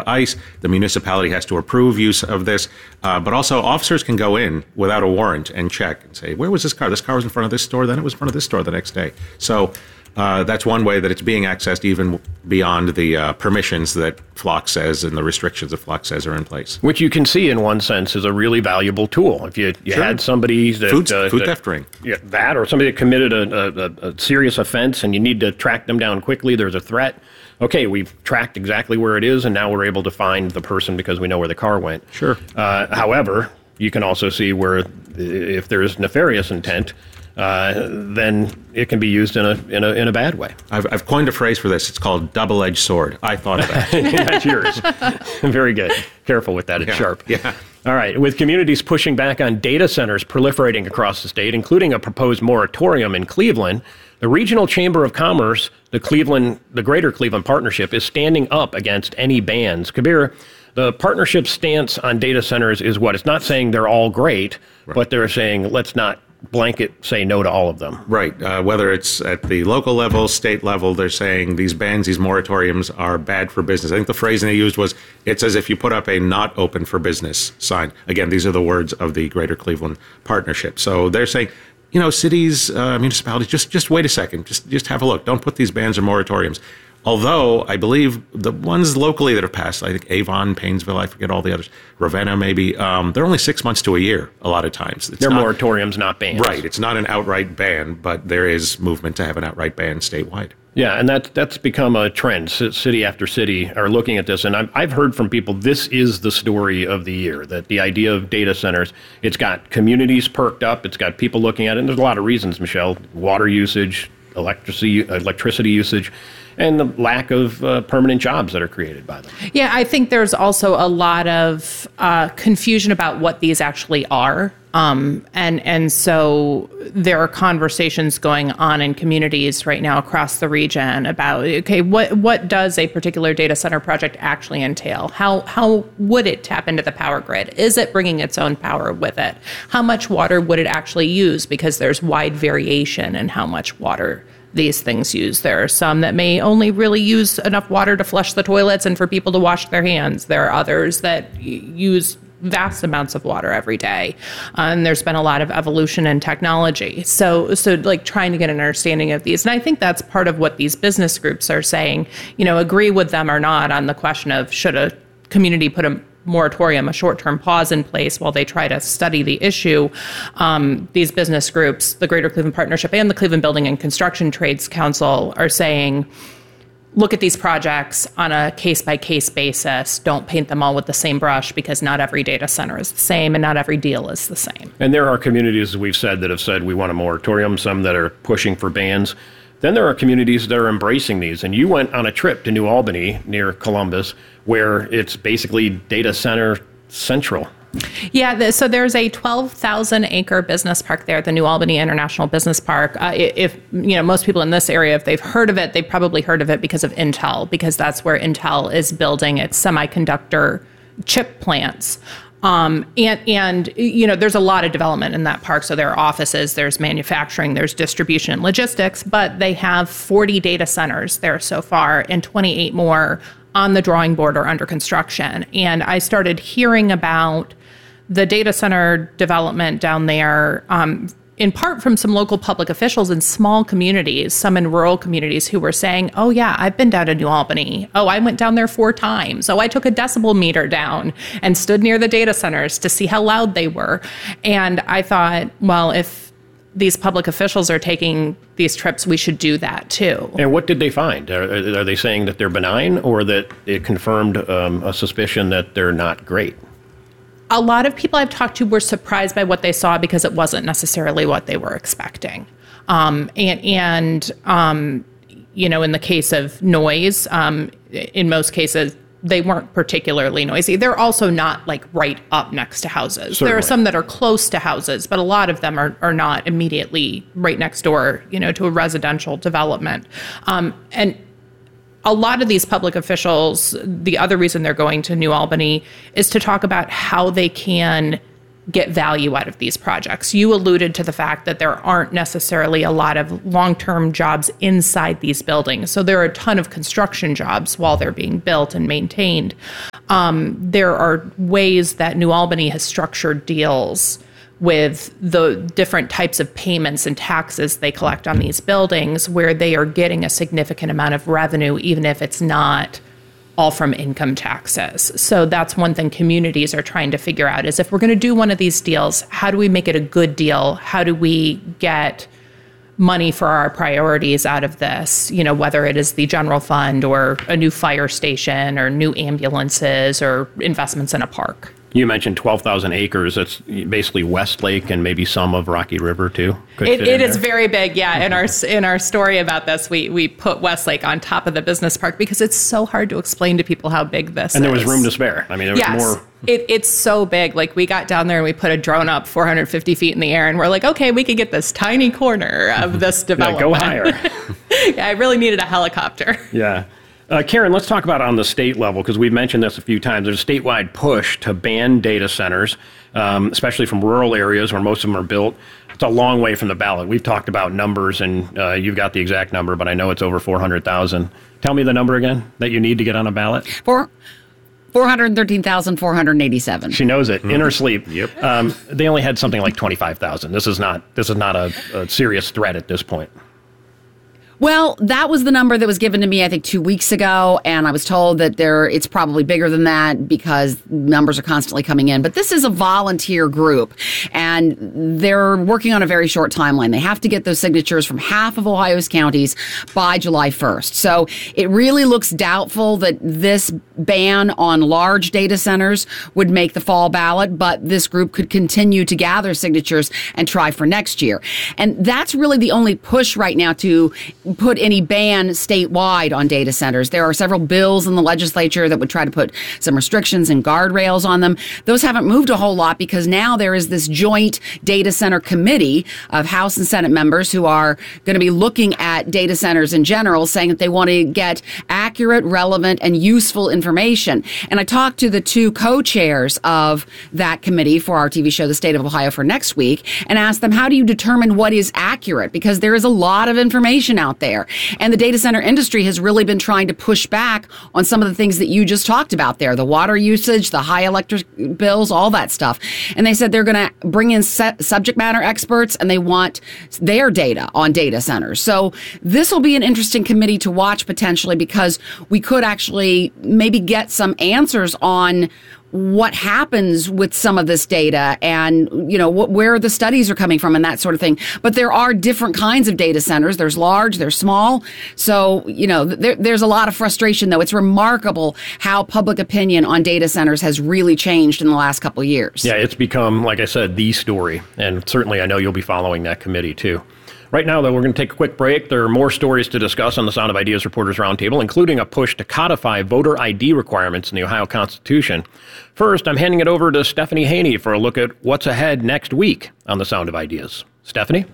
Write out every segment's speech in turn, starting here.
ICE. The municipality has to approve use of this. But also officers can go in without a warrant and check and say, where was this car? This car was in front of this store, then it was in front of this store the next day. So that's one way that it's being accessed even beyond the permissions that Flock says and the restrictions that Flock says are in place. Which you can see in one sense is a really valuable tool. If you Sure. had somebody that... Food theft ring. Yeah, that or somebody that committed a serious offense and you need to track them down quickly, there's a threat. Okay, we've tracked exactly where it is and now we're able to find the person because we know where the car went. Sure. However, you can also see where if there is nefarious intent, then it can be used in a bad way. I've coined a phrase for this. It's called double-edged sword. I thought of that. That's yours. Very good. Careful with that. It's sharp. Yeah. All right. With communities pushing back on data centers proliferating across the state, including a proposed moratorium in Cleveland, the Regional Chamber of Commerce, the Greater Cleveland Partnership, is standing up against any bans. Kabir, the partnership's stance on data centers is what? It's not saying they're all great, right, but they're saying let's not blanket say no to all of them. Right. Whether it's at the local level, state level, they're saying these bans, these moratoriums are bad for business. I think the phrasing they used was, it's as if you put up a not open for business sign. Again, these are the words of the Greater Cleveland Partnership. So they're saying, cities, municipalities, just wait a second. Just have a look. Don't put these bans or moratoriums. Although I believe the ones locally that have passed, I think Avon, Painesville, I forget all the others, Ravenna maybe, they're only 6 months to a year a lot of times. They're moratoriums, not bans. Right. It's not an outright ban, but there is movement to have an outright ban statewide. Yeah, and that's become a trend. City after city are looking at this, and I've heard from people this is the story of the year, that the idea of data centers, it's got communities perked up, it's got people looking at it, and there's a lot of reasons, Michelle, water usage, electricity usage, and the lack of permanent jobs that are created by them. Yeah, I think there's also a lot of confusion about what these actually are. And so there are conversations going on in communities right now across the region about, okay, what does a particular data center project actually entail? How would it tap into the power grid? Is it bringing its own power with it? How much water would it actually use? Because there's wide variation in how much water these things use. There are some that may only really use enough water to flush the toilets and for people to wash their hands. There are others that use vast amounts of water every day. And there's been a lot of evolution in technology. So like trying to get an understanding of these. And I think that's part of what these business groups are saying, agree with them or not on the question of should a community put a moratorium, a short-term pause in place while they try to study the issue. These business groups, the Greater Cleveland Partnership and the Cleveland Building and Construction Trades Council are saying, look at these projects on a case-by-case basis. Don't paint them all with the same brush because not every data center is the same and not every deal is the same. And there are communities, as we've said, that have said we want a moratorium, some that are pushing for bans. Then there are communities that are embracing these. And you went on a trip to New Albany near Columbus where it's basically data center central. Yeah, so there's a 12,000 acre business park there, the New Albany International Business Park. If most people in this area, if they've heard of it, they've probably heard of it because of Intel, because that's where Intel is building its semiconductor chip plants. And there's a lot of development in that park. So there are offices, there's manufacturing, there's distribution and logistics, but they have 40 data centers there so far and 28 more on the drawing board or under construction. And I started hearing about the data center development down there, in part from some local public officials in small communities, some in rural communities who were saying, oh yeah, I've been down to New Albany. Oh, I went down there 4 times. Oh, I took a decibel meter down and stood near the data centers to see how loud they were. And I thought, well, if these public officials are taking these trips, we should do that too. And what did they find? Are they saying that they're benign or that it confirmed a suspicion that they're not great? A lot of people I've talked to were surprised by what they saw because it wasn't necessarily what they were expecting. In the case of noise, in most cases, they weren't particularly noisy. They're also not like right up next to houses. Certainly. There are some that are close to houses, but a lot of them are not immediately right next door, to a residential development. And a lot of these public officials, the other reason they're going to New Albany is to talk about how they can get value out of these projects. You alluded to the fact that there aren't necessarily a lot of long-term jobs inside these buildings. So there are a ton of construction jobs while they're being built and maintained. there are ways that New Albany has structured deals with the different types of payments and taxes they collect on these buildings, where they are getting a significant amount of revenue, even if it's not all from income taxes. So that's one thing communities are trying to figure out, is if we're going to do one of these deals, how do we make it a good deal? How do we get money for our priorities out of this, whether it is the general fund or a new fire station or new ambulances or investments in a park? You mentioned 12,000 acres. That's basically Westlake and maybe some of Rocky River too. It is very big, yeah. In our story about this, we put Westlake on top of the business park because it's so hard to explain to people how big this is. And there was room to spare. I mean, there was more. It's so big. Like, we got down there and we put a drone up 450 feet in the air, and we're like, okay, we could get this tiny corner of this development. Go higher. Yeah, I really needed a helicopter. Yeah. Karen, let's talk about on the state level, because we've mentioned this a few times. There's a statewide push to ban data centers, especially from rural areas where most of them are built. It's a long way from the ballot. We've talked about numbers, and you've got the exact number, but I know it's over 400,000. Tell me the number again that you need to get on a ballot. 413,487. She knows it in her sleep. Yep. They only had something like 25,000. This is not a serious threat at this point. Well, that was the number that was given to me, I think, 2 weeks ago, and I was told that it's probably bigger than that because numbers are constantly coming in. But this is a volunteer group, and they're working on a very short timeline. They have to get those signatures from half of Ohio's counties by July 1st. So it really looks doubtful that this ban on large data centers would make the fall ballot, but this group could continue to gather signatures and try for next year. And that's really the only push right now to put any ban statewide on data centers. There are several bills in the legislature that would try to put some restrictions and guardrails on them. Those haven't moved a whole lot because now there is this joint data center committee of House and Senate members who are going to be looking at data centers in general, saying that they want to get accurate, relevant, and useful information. And I talked to the two co-chairs of that committee for our TV show, The State of Ohio, for next week, and asked them, how do you determine what is accurate? Because there is a lot of information out there. And the data center industry has really been trying to push back on some of the things that you just talked about there, the water usage, the high electric bills, all that stuff. And they said they're going to bring in subject matter experts, and they want their data on data centers. So this will be an interesting committee to watch potentially, because we could actually maybe get some answers on what happens with some of this data and, where the studies are coming from and that sort of thing. But there are different kinds of data centers. There's large, there's small. So, there's a lot of frustration, though. It's remarkable how public opinion on data centers has really changed in the last couple of years. Yeah, it's become, like I said, the story. And certainly I know you'll be following that committee, too. Right now, though, we're going to take a quick break. There are more stories to discuss on the Sound of Ideas Reporters Roundtable, including a push to codify voter ID requirements in the Ohio Constitution. First, I'm handing it over to Stephanie Haney for a look at what's ahead next week on the Sound of Ideas. Stephanie?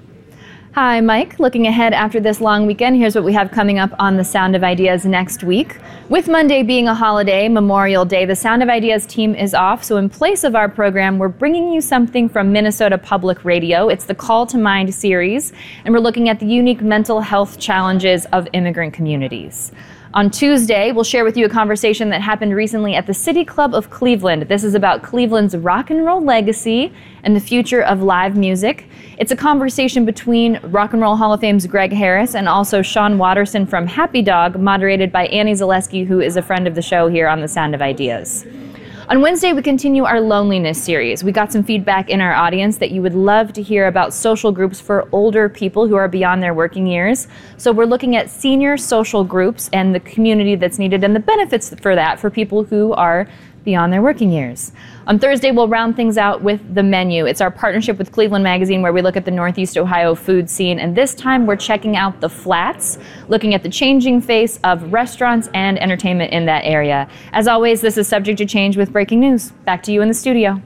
Hi, Mike. Looking ahead after this long weekend, here's what we have coming up on the Sound of Ideas next week. With Monday being a holiday, Memorial Day, the Sound of Ideas team is off. So in place of our program, we're bringing you something from Minnesota Public Radio. It's the Call to Mind series, and we're looking at the unique mental health challenges of immigrant communities. On Tuesday, we'll share with you a conversation that happened recently at the City Club of Cleveland. This is about Cleveland's rock and roll legacy and the future of live music. It's a conversation between Rock and Roll Hall of Fame's Greg Harris and also Sean Watterson from Happy Dog, moderated by Annie Zaleski, who is a friend of the show here on the Sound of Ideas. On Wednesday, we continue our loneliness series. We got some feedback in our audience that you would love to hear about social groups for older people who are beyond their working years. So we're looking at senior social groups and the community that's needed and the benefits for that for people who are beyond their working years. On Thursday, we'll round things out with The Menu. It's our partnership with Cleveland Magazine, where we look at the Northeast Ohio food scene. And this time, we're checking out the Flats, looking at the changing face of restaurants and entertainment in that area. As always, this is subject to change with breaking news. Back to you in the studio.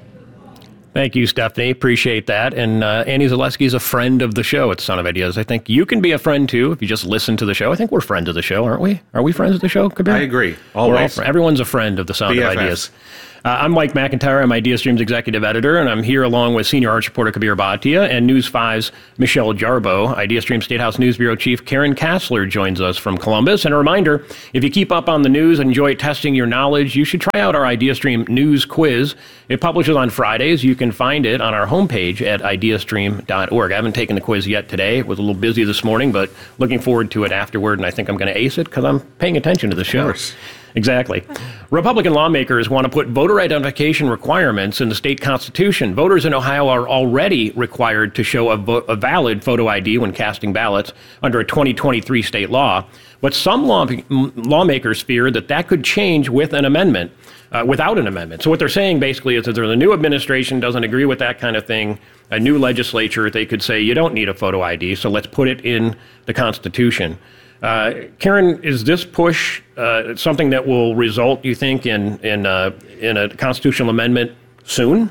Thank you, Stephanie. Appreciate that. And Annie Zaleski is a friend of the show at Sound of Ideas. I think you can be a friend, too, if you just listen to the show. I think we're friends of the show, aren't we? Are we friends of the show, Kabir? I agree. Always. Everyone's a friend of the Sound BFFs. of Ideas. I'm Mike McIntyre. I'm IdeaStream's executive editor, and I'm here along with senior arts reporter Kabir Bhatia and News 5's Michelle Jarboe. IdeaStream State House News Bureau Chief Karen Kassler joins us from Columbus. And a reminder, if you keep up on the news and enjoy testing your knowledge, you should try out our IdeaStream News Quiz. It publishes on Fridays. You can find it on our homepage at ideastream.org. I haven't taken the quiz yet today. It was a little busy this morning, but looking forward to it afterward, and I think I'm going to ace it because I'm paying attention to the show. Of course. Exactly. Republican lawmakers want to put voter identification requirements in the state constitution. Voters in Ohio are already required to show a valid photo ID when casting ballots under a 2023 state law. But some lawmakers fear that could change with an amendment, without an amendment. So what they're saying basically is that there's a new administration doesn't agree with that kind of thing, a new legislature, they could say you don't need a photo ID, so let's put it in the Constitution. Karen, is this push something that will result, you think, in a constitutional amendment soon?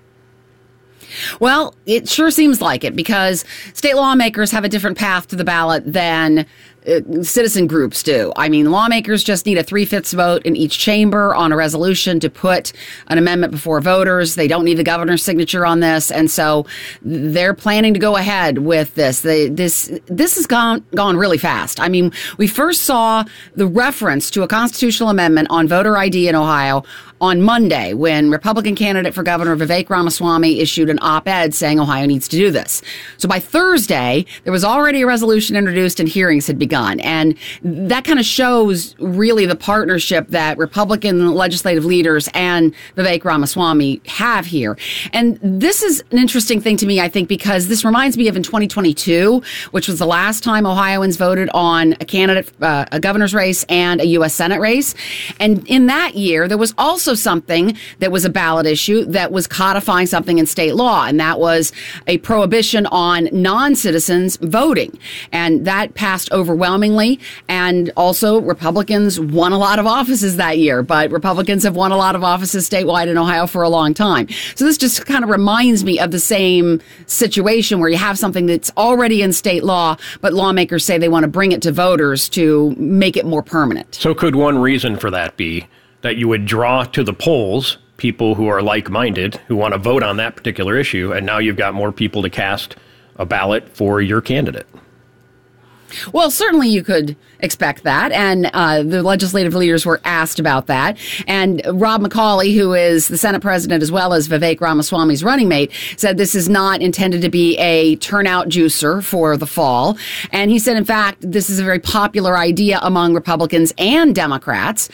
Well, it sure seems like it, because state lawmakers have a different path to the ballot than citizen groups do. I mean, lawmakers just need a 3/5 vote in each chamber on a resolution to put an amendment before voters. They don't need the governor's signature on this, and so they're planning to go ahead with this. This has gone really fast. I mean, we first saw the reference to a constitutional amendment on voter ID in Ohio on Monday, when Republican candidate for governor Vivek Ramaswamy issued an op-ed saying Ohio needs to do this. So by Thursday, there was already a resolution introduced and hearings had begun. And that kind of shows really the partnership that Republican legislative leaders and Vivek Ramaswamy have here. And this is an interesting thing to me, I think, because this reminds me of in 2022, which was the last time Ohioans voted on a candidate, a governor's race and a U.S. Senate race. And in that year, there was also something that was a ballot issue that was codifying something in state law, and that was a prohibition on non-citizens voting. And that passed overwhelmingly, and also Republicans won a lot of offices that year, but Republicans have won a lot of offices statewide in Ohio for a long time. So this just kind of reminds me of the same situation where you have something that's already in state law, but lawmakers say they want to bring it to voters to make it more permanent. So could one reason for that be that you would draw to the polls people who are like-minded, who want to vote on that particular issue, and now you've got more people to cast a ballot for your candidate? Well, certainly you could expect that, and the legislative leaders were asked about that. And Rob McCauley, who is the Senate president as well as Vivek Ramaswamy's running mate, said this is not intended to be a turnout juicer for the fall. And he said, in fact, this is a very popular idea among Republicans and Democrats.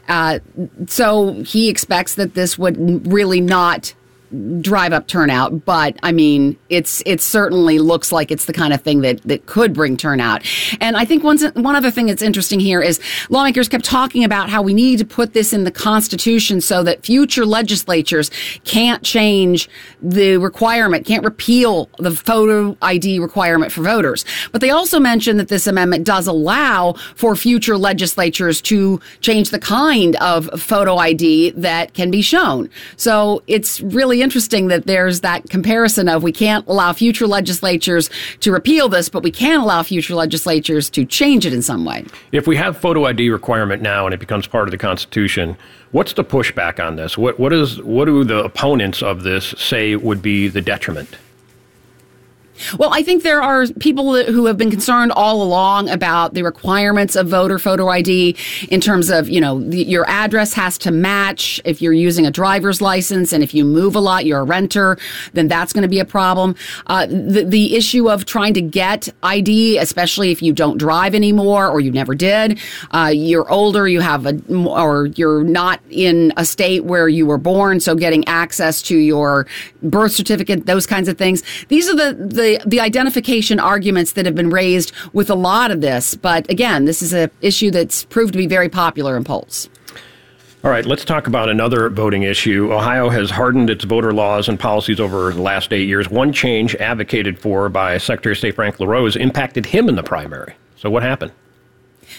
So he expects that this would really not drive up turnout, but I mean, it certainly looks like it's the kind of thing that could bring turnout. And I think one other thing that's interesting here is lawmakers kept talking about how we need to put this in the Constitution so that future legislatures can't change the requirement, can't repeal the photo ID requirement for voters. But they also mentioned that this amendment does allow for future legislatures to change the kind of photo ID that can be shown. So it's really interesting that there's that comparison of we can't allow future legislatures to repeal this, but we can allow future legislatures to change it in some way. If we have photo ID requirement now and it becomes part of the Constitution, what's the pushback on this? What do the opponents of this say would be the detriment? Well, I think there are people who have been concerned all along about the requirements of voter photo ID in terms of, your address has to match if you're using a driver's license, and if you move a lot, you're a renter, then that's going to be a problem. The issue of trying to get ID, especially if you don't drive anymore or you never did, you're older, or you're not in a state where you were born, so getting access to your birth certificate, those kinds of things. These are the identification arguments that have been raised with a lot of this. But again, this is an issue that's proved to be very popular in polls. All right, let's talk about another voting issue. Ohio has hardened its voter laws and policies over the last 8 years. One change advocated for by Secretary of State Frank LaRose impacted him in the primary. So what happened?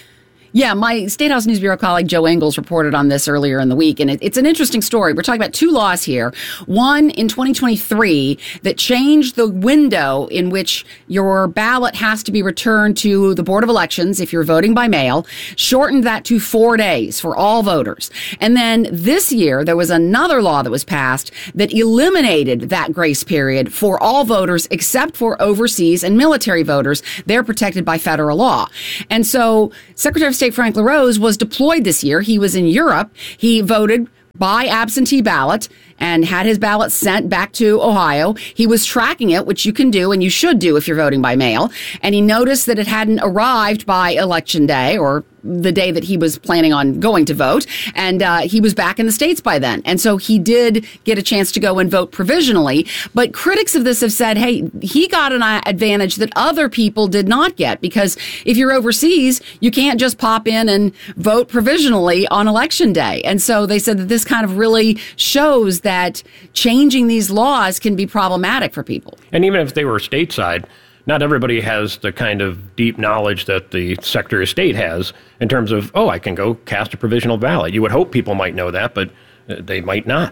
Yeah, my State House News Bureau colleague Joe Engels reported on this earlier in the week, and it's an interesting story. We're talking about two laws here. One in 2023 that changed the window in which your ballot has to be returned to the Board of Elections if you're voting by mail, shortened that to 4 days for all voters. And then this year, there was another law that was passed that eliminated that grace period for all voters except for overseas and military voters. They're protected by federal law. And so Secretary of State Frank LaRose was deployed this year. He was in Europe. He voted by absentee ballot and had his ballot sent back to Ohio. He was tracking it, which you can do and you should do if you're voting by mail. And he noticed that it hadn't arrived by Election Day or the day that he was planning on going to vote. And he was back in the States by then. And so he did get a chance to go and vote provisionally. But critics of this have said, hey, he got an advantage that other people did not get, because if you're overseas, you can't just pop in and vote provisionally on Election Day. And so they said that this kind of really shows that changing these laws can be problematic for people. And even if they were stateside, not everybody has the kind of deep knowledge that the Secretary of State has in terms of, oh, I can go cast a provisional ballot. You would hope people might know that, but they might not.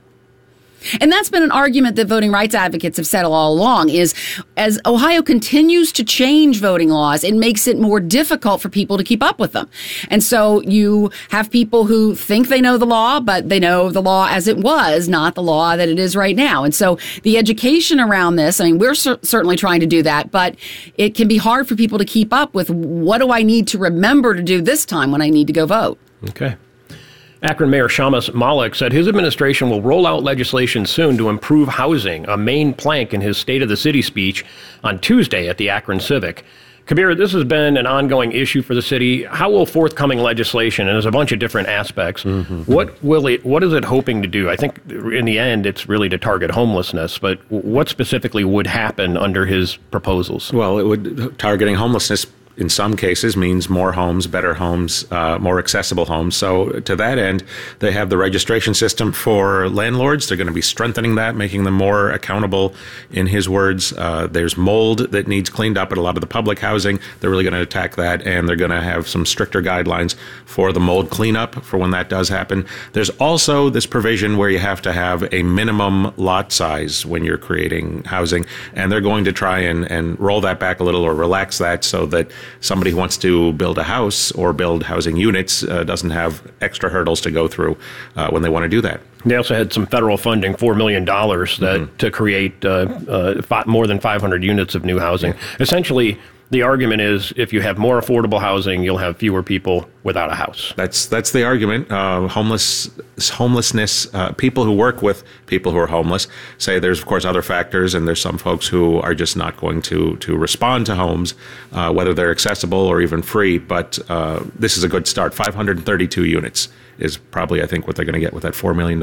And that's been an argument that voting rights advocates have said all along, is as Ohio continues to change voting laws, it makes it more difficult for people to keep up with them. And so you have people who think they know the law, but they know the law as it was, not the law that it is right now. And so the education around this, I mean, we're certainly trying to do that, but it can be hard for people to keep up with, what do I need to remember to do this time when I need to go vote? Okay. Akron Mayor Shamus Malik said his administration will roll out legislation soon to improve housing, a main plank in his State of the City speech on Tuesday at the Akron Civic. Kabir, this has been an ongoing issue for the city. How will forthcoming legislation, and there's a bunch of different aspects, what is it hoping to do? I think in the end it's really to target homelessness, but what specifically would happen under his proposals? Well, targeting homelessness in some cases means more homes, better homes, more accessible homes. So to that end, they have the registration system for landlords. They're going to be strengthening that, making them more accountable. In his words, there's mold that needs cleaned up at a lot of the public housing. They're really going to attack that, and they're going to have some stricter guidelines for the mold cleanup for when that does happen. There's also this provision where you have to have a minimum lot size when you're creating housing, and they're going to try and roll that back a little or relax that so that somebody who wants to build a house or build housing units doesn't have extra hurdles to go through when they want to do that. They also had some federal funding, $4 million, to create more than 500 units of new housing. Yeah. Essentially, the argument is if you have more affordable housing, you'll have fewer people without a house. That's the argument. Homelessness, people who work with people who are homeless say there's, of course, other factors, and there's some folks who are just not going to respond to homes, whether they're accessible or even free. But this is a good start. 532 units is probably, I think, what they're going to get with that $4 million.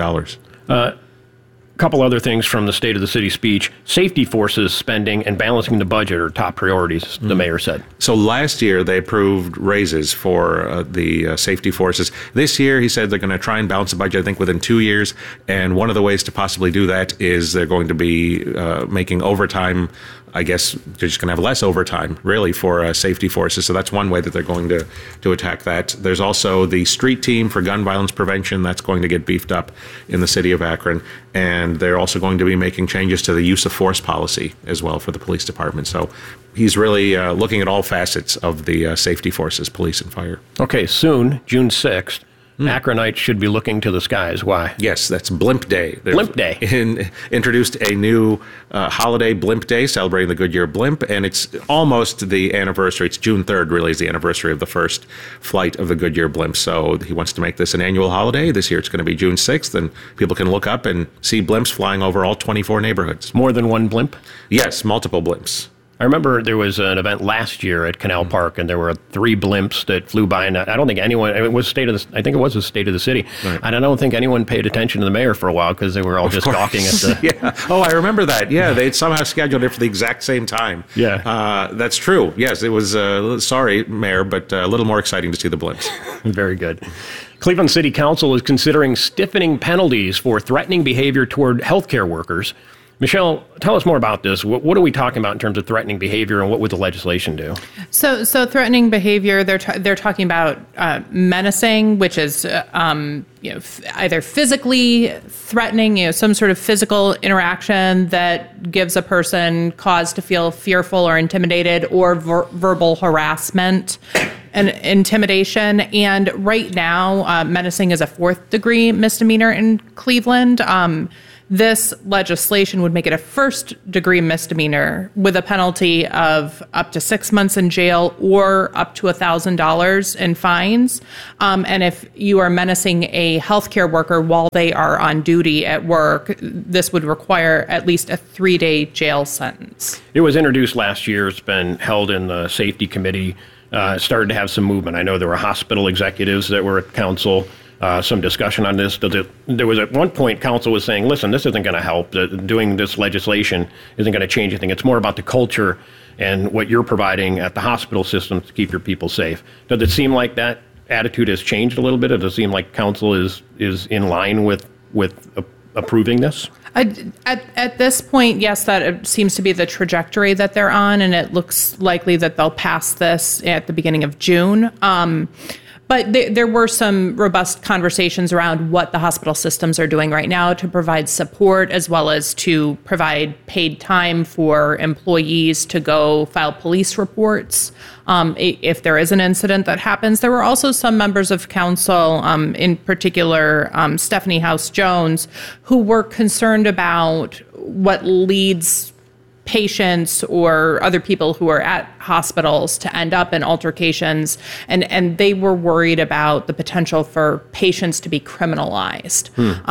Couple other things from the State of the City speech. Safety forces spending and balancing the budget are top priorities, the mayor said. So last year they approved raises for the safety forces. This year he said they're going to try and balance the budget, I think, within 2 years. And one of the ways to possibly do that is they're going to be making overtime. I guess they're just going to have less overtime, really, for safety forces. So that's one way that they're going to attack that. There's also the street team for gun violence prevention. That's going to get beefed up in the city of Akron. And they're also going to be making changes to the use of force policy as well for the police department. So he's really looking at all facets of the safety forces, police and fire. Okay, soon, June 6th. Akronites should be looking to the skies. Why? Yes, that's Blimp Day. Blimp Day. Introduced a new holiday, Blimp Day, celebrating the Goodyear Blimp, and it's almost the anniversary. It's June 3rd, really, is the anniversary of the first flight of the Goodyear Blimp. So he wants to make this an annual holiday. This year it's going to be June 6th, and people can look up and see blimps flying over all 24 neighborhoods. More than one blimp? Yes, multiple blimps. I remember there was an event last year at Canal Park, and there were 3 blimps that flew by, and I don't think anyone. It was I think it was the State of the City, right. And I don't think anyone paid attention to the mayor for a while because they were all just gawking at the. Yeah. Oh, I remember that. Yeah, they'd somehow scheduled it for the exact same time. Yeah, that's true. Yes, it was. Sorry, Mayor, but a little more exciting to see the blimps. Very good. Cleveland City Council is considering stiffening penalties for threatening behavior toward healthcare workers. Michelle, tell us more about this. What are we talking about in terms of threatening behavior, and what would the legislation do? So threatening behavior, they're talking about menacing, which is either physically threatening, some sort of physical interaction that gives a person cause to feel fearful or intimidated, or verbal harassment and intimidation. And right now, menacing is a 4th-degree misdemeanor in Cleveland. This legislation would make it a 1st-degree misdemeanor with a penalty of up to 6 months in jail or up to $1,000 in fines. And if you are menacing a healthcare worker while they are on duty at work, this would require at least a 3-day jail sentence. It was introduced last year. It's been held in the safety committee. Started to have some movement. I know there were hospital executives that were at council. Some discussion on this. There was at one point council was saying, listen, this isn't going to help. Doing this legislation isn't going to change anything. It's more about the culture and what you're providing at the hospital system to keep your people safe. Does it seem like that attitude has changed a little bit? Or does it seem like council is in line with approving this? At this point, yes, that seems to be the trajectory that they're on, and it looks likely that they'll pass this at the beginning of June. But there were some robust conversations around what the hospital systems are doing right now to provide support, as well as to provide paid time for employees to go file police reports if there is an incident that happens. There were also some members of council, in particular Stephanie House Jones, who were concerned about what leads patients or other people who are at hospitals to end up in altercations, and they were worried about the potential for patients to be criminalized.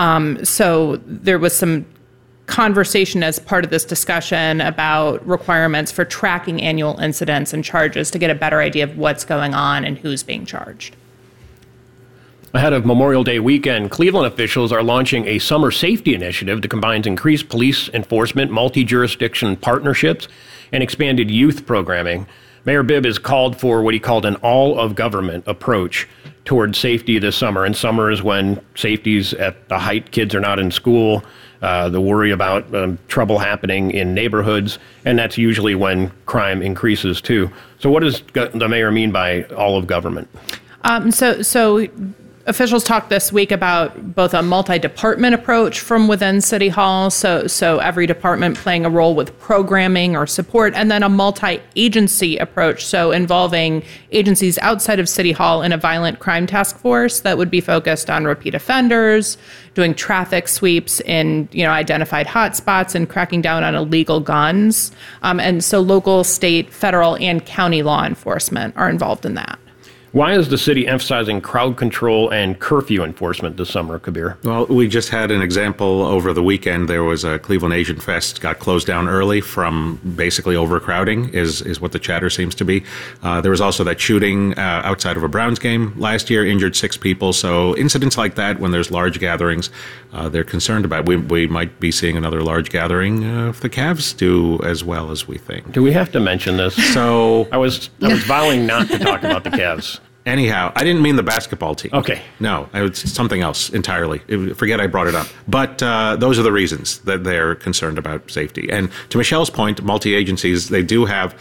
So there was some conversation as part of this discussion about requirements for tracking annual incidents and charges to get a better idea of what's going on and who's being charged. Ahead of Memorial Day weekend, Cleveland officials are launching a summer safety initiative that combines increased police enforcement, multi-jurisdiction partnerships, and expanded youth programming. Mayor Bibb has called for what he called an all-of-government approach toward safety this summer. And summer is when safety's at the height. Kids are not in school. The worry about trouble happening in neighborhoods, and that's usually when crime increases too. So what does the mayor mean by all of government? So officials talked this week about both a multi-department approach from within City Hall, so every department playing a role with programming or support, and then a multi-agency approach, so involving agencies outside of City Hall in a violent crime task force that would be focused on repeat offenders, doing traffic sweeps in identified hotspots, and cracking down on illegal guns. And so local, state, federal, and county law enforcement are involved in that. Why is the city emphasizing crowd control and curfew enforcement this summer, Kabir? Well, we just had an example over the weekend. There was a Cleveland Asian Fest, got closed down early from basically overcrowding, is what the chatter seems to be. There was also that shooting outside of a Browns game last year, injured 6 people. So incidents like that, when there's large gatherings, they're concerned about. We might be seeing another large gathering if the Cavs do as well as we think. Do we have to mention this? So I was vowing not to talk about the Cavs. Anyhow, I didn't mean the basketball team. Okay. No, it's something else entirely. Forget I brought it up. But those are the reasons that they're concerned about safety. And to Michelle's point, multi-agencies, they do have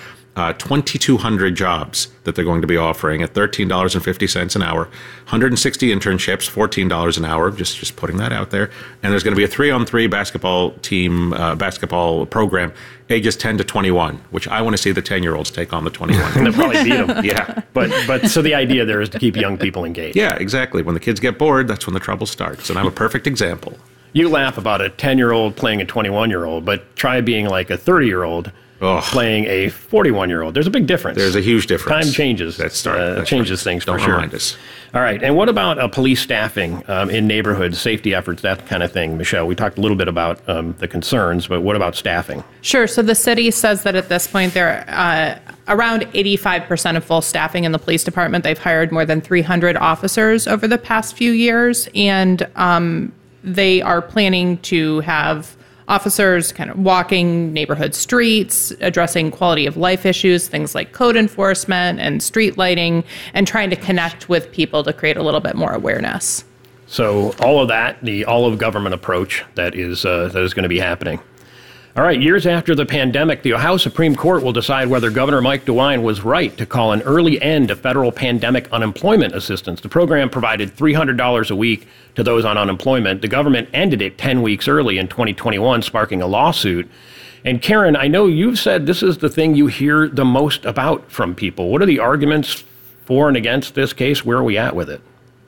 2,200 jobs that they're going to be offering at $13.50 an hour, 160 internships, $14 an hour, just putting that out there. And there's going to be a 3-on-3 basketball team, basketball program, ages 10 to 21, which I want to see the 10-year-olds take on the 21. They'll probably beat them. Yeah. But so the idea there is to keep young people engaged. Yeah, exactly. When the kids get bored, that's when the trouble starts. And I'm a perfect example. You laugh about a 10-year-old playing a 21-year-old, but try being like a 30-year-old playing a 41-year-old. There's a big difference. There's a huge difference. Time changes. That's changes things Don't for sure. remind us. All right. And what about police staffing in neighborhoods, safety efforts, that kind of thing? Michelle, we talked a little bit about the concerns, but what about staffing? Sure. So the city says that at this point they're around 85% of full staffing in the police department. They've hired more than 300 officers over the past few years, and they are planning to have officers kind of walking neighborhood streets, addressing quality of life issues, things like code enforcement and street lighting, and trying to connect with people to create a little bit more awareness. So all of that, the all of government approach that is going to be happening. All right, years after the pandemic, the Ohio Supreme Court will decide whether Governor Mike DeWine was right to call an early end to federal pandemic unemployment assistance. The program provided $300 a week to those on unemployment. The government ended it 10 weeks early in 2021, sparking a lawsuit. And Karen, I know you've said this is the thing you hear the most about from people. What are the arguments for and against this case? Where are we at with it?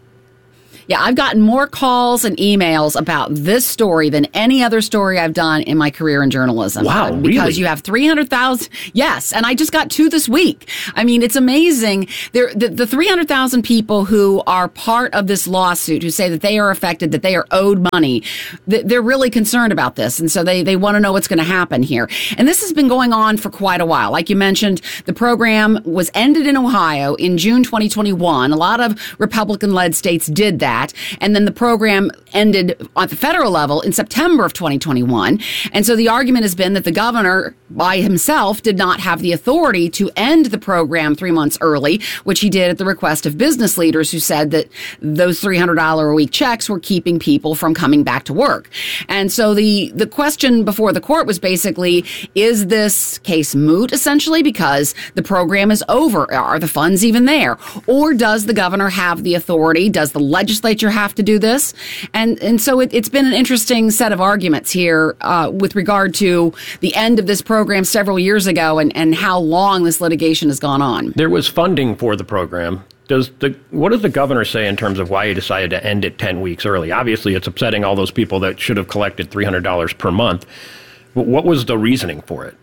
Yeah, I've gotten more calls and emails about this story than any other story I've done in my career in journalism. Wow, because really? you have 300,000. Yes, and I just got 2 this week. I mean, it's amazing. The 300,000 people who are part of this lawsuit, who say that they are affected, that they are owed money, they're really concerned about this. And so they want to know what's going to happen here. And this has been going on for quite a while. Like you mentioned, the program was ended in Ohio in June 2021. A lot of Republican-led states did that. And then the program ended at the federal level in September of 2021. And so the argument has been that the governor by himself did not have the authority to end the program 3 months early, which he did at the request of business leaders who said that those $300 a week checks were keeping people from coming back to work. And so the question before the court was basically, is this case moot essentially because the program is over? Are the funds even there? Or does the governor have the authority? Does the legislature have to do this? And so it's been an interesting set of arguments here with regard to the end of this program several years ago and how long this litigation has gone on. There was funding for the program. What does the governor say in terms of why he decided to end it 10 weeks early? Obviously, it's upsetting all those people that should have collected $300 per month. But what was the reasoning for it?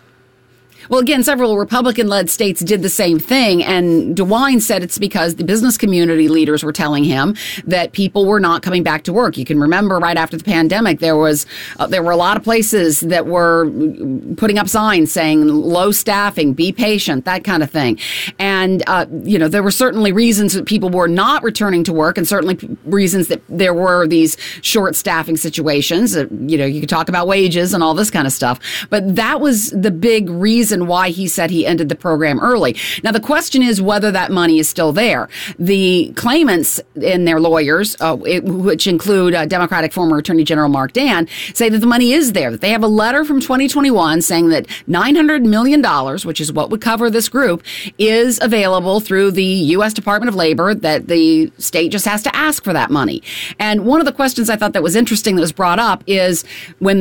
Well, again, several Republican-led states did the same thing, and DeWine said it's because the business community leaders were telling him that people were not coming back to work. You can remember right after the pandemic, there were a lot of places that were putting up signs saying low staffing, be patient, that kind of thing. And, there were certainly reasons that people were not returning to work and certainly reasons that there were these short staffing situations. You could talk about wages and all this kind of stuff. But that was the big reason why he said he ended the program early. Now, the question is whether that money is still there. The claimants and their lawyers, which include Democratic former Attorney General Mark Dan, say that the money is there, that they have a letter from 2021 saying that $900 million, which is what would cover this group, is available through the U.S. Department of Labor, that the state just has to ask for that money. And one of the questions I thought that was interesting that was brought up is when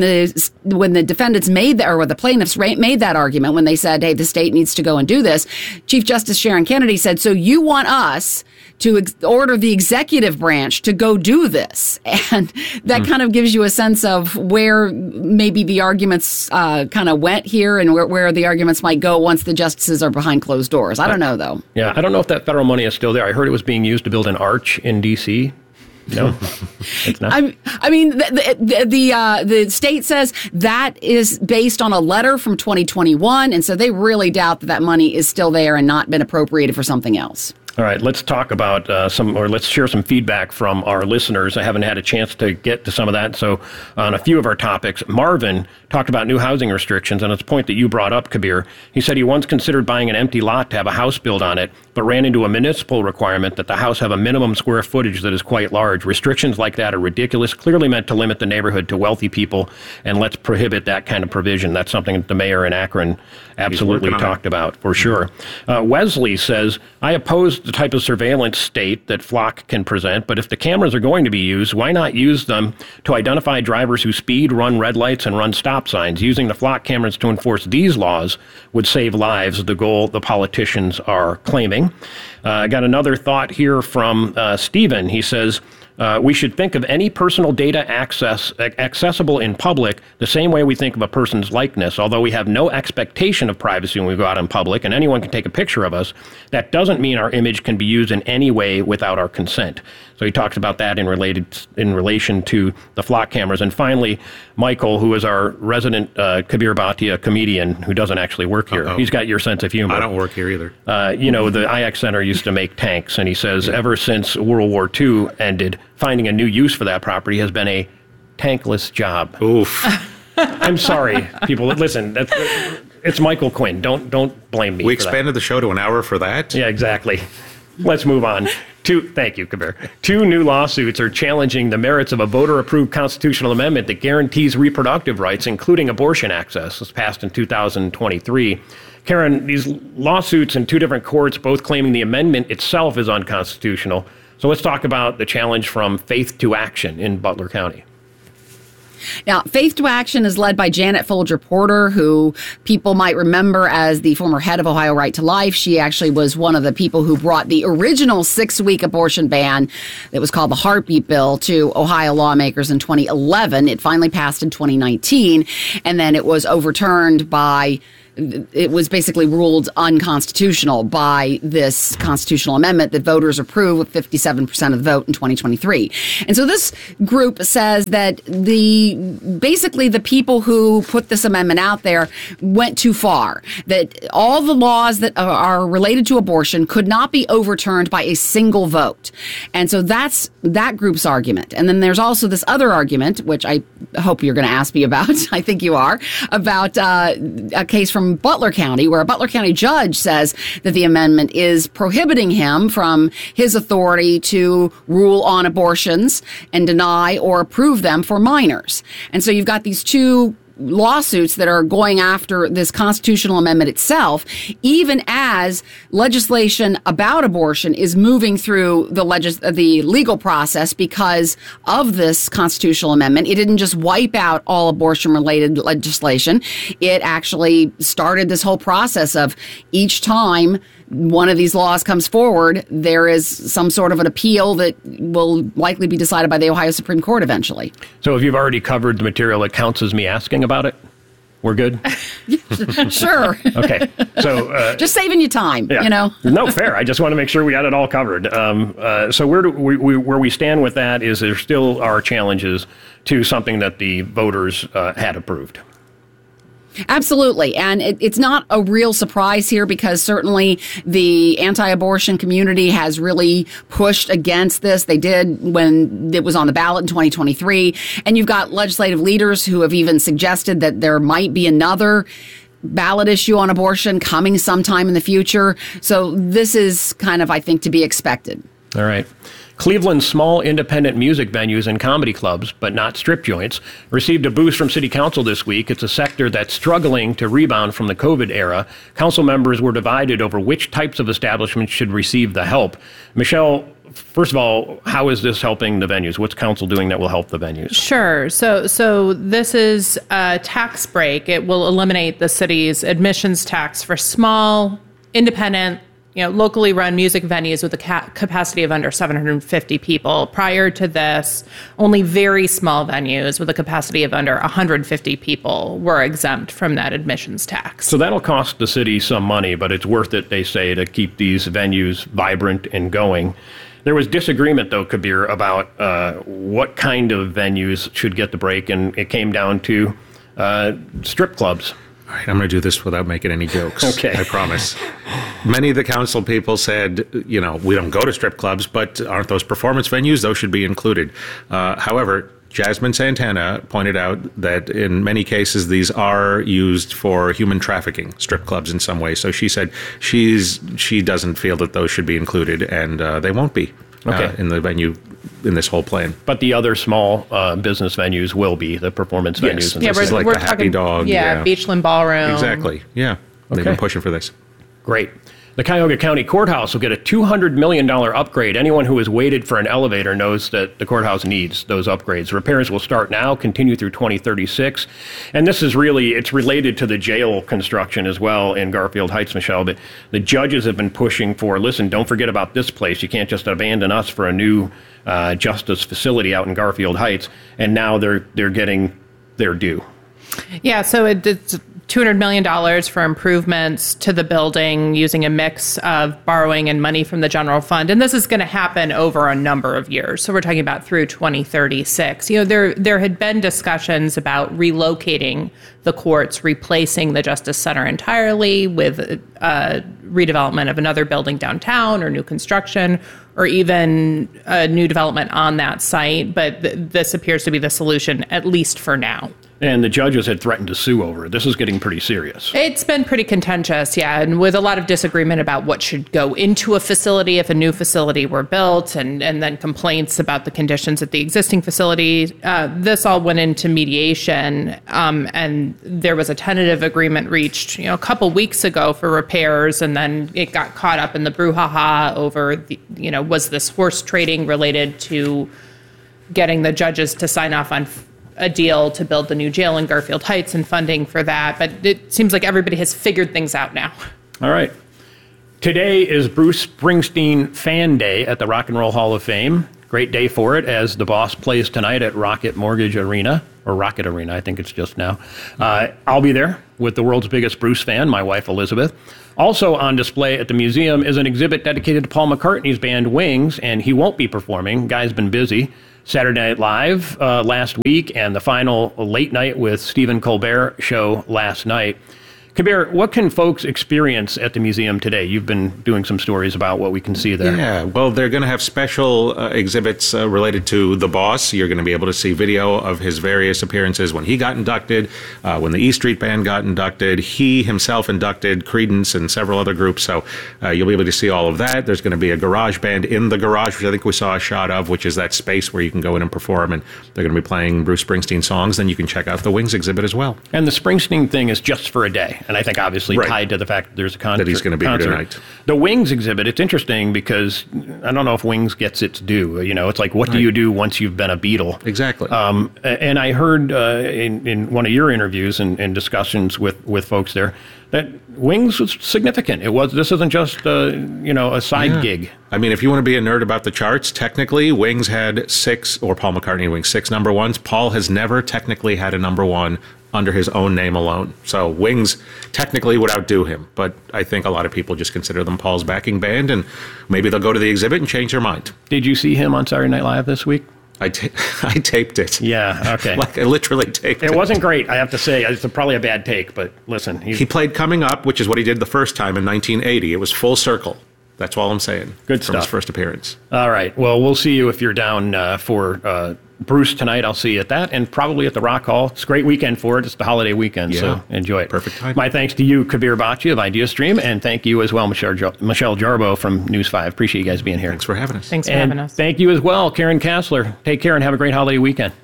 the defendants made that, or the plaintiffs made that argument, when they said, hey, the state needs to go and do this, Chief Justice Sharon Kennedy said, so you want us to order the executive branch to go do this? And that kind of gives you a sense of where maybe the arguments kind of went here and where the arguments might go once the justices are behind closed doors. I don't know, though. Yeah, I don't know if that federal money is still there. I heard it was being used to build an arch in D.C. No, it's not. I mean, the state says that is based on a letter from 2021, and so they really doubt that money is still there and not been appropriated for something else. All right, let's talk about let's share some feedback from our listeners. I haven't had a chance to get to some of that. So on a few of our topics, Marvin talked about new housing restrictions, and it's a point that you brought up, Kabir. He said he once considered buying an empty lot to have a house built on it, but ran into a municipal requirement that the house have a minimum square footage that is quite large. Restrictions like that are ridiculous, clearly meant to limit the neighborhood to wealthy people, and let's prohibit that kind of provision. That's something that the mayor in Akron absolutely talked about, for sure. Wesley says, I oppose the type of surveillance state that Flock can present, but if the cameras are going to be used, why not use them to identify drivers who speed, run red lights, and run stop signs? Using the Flock cameras to enforce these laws would save lives, the goal the politicians are claiming. I got another thought here from Stephen. He says, we should think of any personal data accessible in public the same way we think of a person's likeness. Although we have no expectation of privacy when we go out in public and anyone can take a picture of us, that doesn't mean our image can be used in any way without our consent. So he talks about that in relation to the Flock cameras. And finally, Michael, who is our resident Kabir Bhatia comedian who doesn't actually work here. Uh-oh. He's got your sense of humor. I don't work here either. The IX Center used to make tanks, and he says ever since World War II ended, finding a new use for that property has been a tankless job. Oof. I'm sorry, people. Listen, it's Michael Quinn. Don't blame me. We expanded the show to an hour for that? Yeah, exactly. Let's move on. Thank you, Kabir. 2 new lawsuits are challenging the merits of a voter-approved constitutional amendment that guarantees reproductive rights, including abortion access. It was passed in 2023. Karen, these lawsuits in 2 different courts, both claiming the amendment itself is unconstitutional. So let's talk about the challenge from Faith to Action in Butler County. Now, Faith to Action is led by Janet Folger Porter, who people might remember as the former head of Ohio Right to Life. She actually was one of the people who brought the original 6-week abortion ban that was called the Heartbeat Bill to Ohio lawmakers in 2011. It finally passed in 2019, and then it was overturned by it was basically ruled unconstitutional by this constitutional amendment that voters approved with 57% of the vote in 2023. And so this group says that basically the people who put this amendment out there went too far, that all the laws that are related to abortion could not be overturned by a single vote. And so that's that group's argument. And then there's also this other argument, which I hope you're going to ask me about. I think you are, about a case from Butler County, where a Butler County judge says that the amendment is prohibiting him from his authority to rule on abortions and deny or approve them for minors. And so you've got these 2 lawsuits that are going after this constitutional amendment itself, even as legislation about abortion is moving through the legal process because of this constitutional amendment. It didn't just wipe out all abortion-related legislation. It actually started this whole process of each time one of these laws comes forward, there is some sort of an appeal that will likely be decided by the Ohio Supreme Court eventually. So if you've already covered the material, it counts as me asking about it? We're good? Sure. Okay. So just saving you time, yeah. You know? No, fair. I just want to make sure we got it all covered. So where we stand with that is there still are challenges to something that the voters had approved. Absolutely. And it's not a real surprise here because certainly the anti-abortion community has really pushed against this. They did when it was on the ballot in 2023. And you've got legislative leaders who have even suggested that there might be another ballot issue on abortion coming sometime in the future. So this is kind of, I think, to be expected. All right. Cleveland's small independent music venues and comedy clubs, but not strip joints, received a boost from City Council this week. It's a sector that's struggling to rebound from the COVID era. Council members were divided over which types of establishments should receive the help. Michelle, first of all, how is this helping the venues? What's council doing that will help the venues? Sure. So this is a tax break. It will eliminate the city's admissions tax for small, independent, locally run music venues with a capacity of under 750 people. Prior to this, only very small venues with a capacity of under 150 people were exempt from that admissions tax. So that'll cost the city some money, but it's worth it, they say, to keep these venues vibrant and going. There was disagreement, though, Kabir, about what kind of venues should get the break, and it came down to strip clubs. All right, I'm going to do this without making any jokes. Okay. I promise. Many of the council people said, we don't go to strip clubs, but aren't those performance venues? Those should be included. However, Jasmine Santana pointed out that in many cases, these are used for human trafficking, strip clubs in some way. So she said she doesn't feel that those should be included, and they won't be in the venue in this whole plan. But the other small business venues will be the performance venues. Yes, this is like the Happy Dog. Beachland Ballroom. Exactly, yeah. They've been pushing for this. Great. The Cuyahoga County Courthouse will get a $200 million upgrade. Anyone who has waited for an elevator knows that the courthouse needs those upgrades. Repairs will start now, continue through 2036. And this is it's related to the jail construction as well in Garfield Heights, Michelle. But the judges have been pushing for, listen, don't forget about this place. You can't just abandon us for a new justice facility out in Garfield Heights. And now they're getting their due. Yeah, so it's $200 million for improvements to the building using a mix of borrowing and money from the general fund. And this is going to happen over a number of years. So we're talking about through 2036. There had been discussions about relocating the courts, replacing the Justice Center entirely with redevelopment of another building downtown or new construction or even a new development on that site. But this appears to be the solution, at least for now. And the judges had threatened to sue over it. This is getting pretty serious. It's been pretty contentious, yeah, and with a lot of disagreement about what should go into a facility if a new facility were built, and then complaints about the conditions at the existing facility. This all went into mediation, and there was a tentative agreement reached, a couple weeks ago for repairs, and then it got caught up in the brouhaha over, was this horse trading related to getting the judges to sign off on a deal to build the new jail in Garfield Heights and funding for that. But it seems like everybody has figured things out now. All right. Today is Bruce Springsteen Fan Day at the Rock and Roll Hall of Fame. Great day for it, as the Boss plays tonight at Rocket Mortgage Arena, or Rocket Arena, I think it's just now. I'll be there with the world's biggest Bruce fan, my wife Elizabeth. Also on display at the museum is an exhibit dedicated to Paul McCartney's band Wings, and he won't be performing. Guy's been busy. Saturday Night Live last week, and the final Late Night with Stephen Colbert show last night. Kabir, what can folks experience at the museum today? You've been doing some stories about what we can see there. Yeah, well, they're going to have special exhibits related to the Boss. You're going to be able to see video of his various appearances when he got inducted, when the E Street Band got inducted. He himself inducted Creedence and several other groups, so you'll be able to see all of that. There's going to be a garage band in the garage, which I think we saw a shot of, which is that space where you can go in and perform, and they're going to be playing Bruce Springsteen songs. Then you can check out the Wings exhibit as well. And the Springsteen thing is just for a day. And I think obviously tied to the fact that there's a concert. That he's going to be here tonight. The Wings exhibit, it's interesting because I don't know if Wings gets its due. It's like, what do you do once you've been a Beatle? Exactly. And I heard in one of your interviews and discussions with folks there that Wings was significant. This isn't just a side gig. I mean, if you want to be a nerd about the charts, technically Wings had 6, or Paul McCartney and Wings, 6 number ones. Paul has never technically had a number one under his own name alone. So Wings technically would outdo him, but I think a lot of people just consider them Paul's backing band, and maybe they'll go to the exhibit and change their mind. Did you see him on Saturday Night Live this week? I taped it. Yeah, okay. Like, I literally taped it. It wasn't great, I have to say. It's probably a bad take, but listen. He played Coming Up, which is what he did the first time in 1980. It was full circle. That's all I'm saying. Good from stuff. His first appearance. All right. Well, we'll see you if you're down for Bruce tonight. I'll see you at that, and probably at the Rock Hall. It's a great weekend for it. It's the holiday weekend, so enjoy it. Perfect time. My thanks to you, Kabir Bachchi of IdeaStream, and thank you as well, Michelle Jarboe from News 5. Appreciate you guys being here. Thanks for having us. Thanks for having us. Thank you as well, Karen Kassler. Take care and have a great holiday weekend.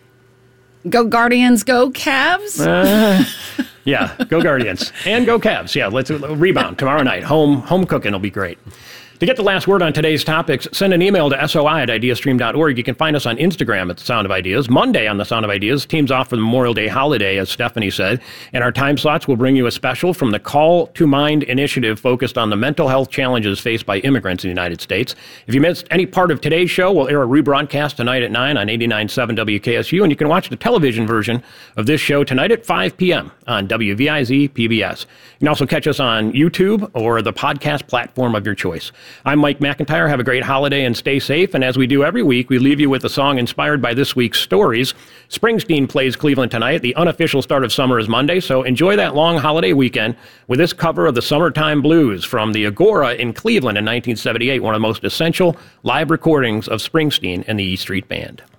Go Guardians, go Cavs. Yeah, go Guardians. And go Cavs. Yeah, let's rebound tomorrow night. Home cooking will be great. To get the last word on today's topics, send an email to soi@ideastream.org. You can find us on Instagram at The Sound of Ideas. Monday on The Sound of Ideas, team's off for the Memorial Day holiday, as Stephanie said. And our time slots will bring you a special from the Call to Mind initiative focused on the mental health challenges faced by immigrants in the United States. If you missed any part of today's show, we'll air a rebroadcast tonight at 9 on 89.7 WKSU. And you can watch the television version of this show tonight at 5 p.m. on WVIZ PBS. You can also catch us on YouTube or the podcast platform of your choice. I'm Mike McIntyre. Have a great holiday and stay safe. And as we do every week, we leave you with a song inspired by this week's stories. Springsteen plays Cleveland tonight. The unofficial start of summer is Monday, so enjoy that long holiday weekend with this cover of the Summertime Blues from the Agora in Cleveland in 1978, one of the most essential live recordings of Springsteen and the E Street Band.